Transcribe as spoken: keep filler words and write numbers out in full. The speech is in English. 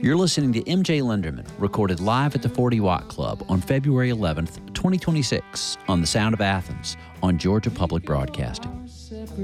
You're listening to M J Linderman, recorded live at the forty Watt Club on February eleventh, twenty twenty-six, on The Sound of Athens on Georgia Public Broadcasting.